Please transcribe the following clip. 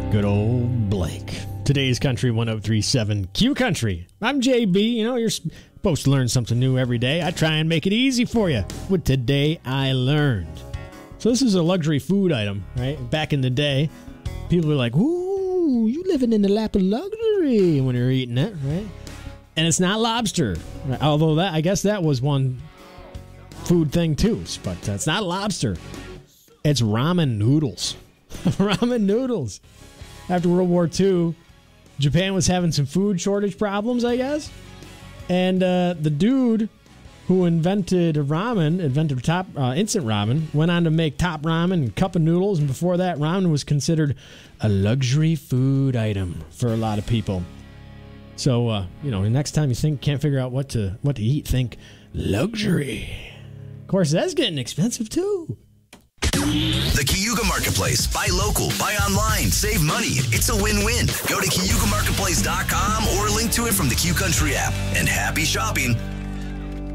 Good old Blake. Today's Country 103.7 Q Country. I'm JB. You know, you're supposed to learn something new every day. I try and make it easy for you with Today I Learned. So this is a luxury food item, right? Back in the day, people were like, ooh, you living in the lap of luxury when you're eating it, right? And it's not lobster. Right? Although I guess that was one food thing too, but it's not lobster. It's ramen noodles. Ramen noodles. After World War II, Japan was having some food shortage problems, I guess. And the dude who invented top instant ramen, went on to make top ramen and cup of noodles. And before that, ramen was considered a luxury food item for a lot of people. So, the next time you can't figure out what to eat, think luxury. Of course, that's getting expensive too. The Cayuga Marketplace. Buy local, buy online, save money. It's a win-win. Go to CayugaMarketplace.com or link to it from the Q Country app. And happy shopping.